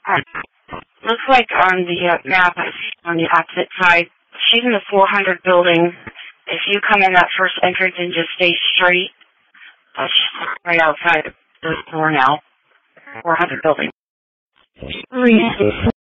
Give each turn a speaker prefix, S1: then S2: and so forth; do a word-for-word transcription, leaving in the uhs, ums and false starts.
S1: Uh, looks like on the uh, map, on the opposite side, she's in the four hundred building. If you come in that first entrance and just stay straight, uh, she's right outside the door now, four hundred building.